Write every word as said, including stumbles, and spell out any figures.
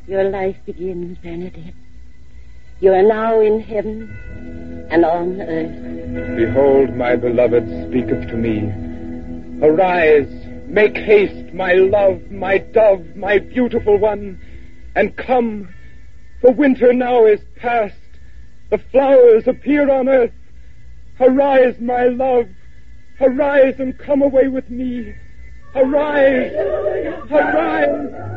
Your life begins, Bernadette. You are now in heaven and on earth. Behold, my beloved speaketh to me. Arise, make haste, my love, my dove, my beautiful one, and come, for winter now is past. The flowers appear on earth. Arise, my love, arise and come away with me. Arise, arise.